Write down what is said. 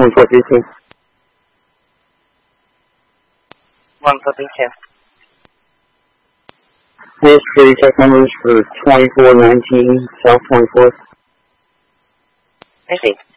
1432. 1432. This security check numbers for 2419 South 24th. I see.